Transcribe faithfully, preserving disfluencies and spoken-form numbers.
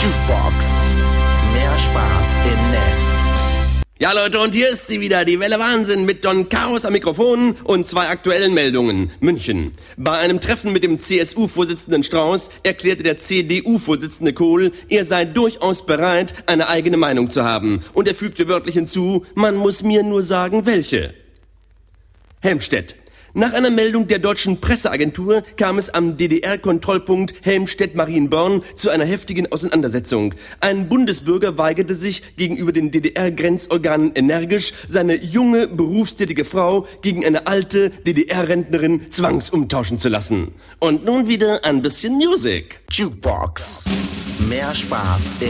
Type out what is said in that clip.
Jukebox. Mehr Spaß im Netz. Ja Leute, und hier ist sie wieder, die Welle Wahnsinn mit Don Chaos am Mikrofon und zwei aktuellen Meldungen. München. Bei einem Treffen mit dem C S U-Vorsitzenden Strauß erklärte der C D U-Vorsitzende Kohl, er sei durchaus bereit, eine eigene Meinung zu haben. Und er fügte wörtlich hinzu, man muss mir nur sagen, welche. Helmstedt. Nach einer Meldung der deutschen Presseagentur kam es am D D R-Kontrollpunkt Helmstedt-Marienborn zu einer heftigen Auseinandersetzung. Ein Bundesbürger weigerte sich gegenüber den D D R-Grenzorganen energisch, seine junge, berufstätige Frau gegen eine alte D D R-Rentnerin zwangsumtauschen zu lassen. Und nun wieder ein bisschen Musik. Jukebox. Mehr Spaß im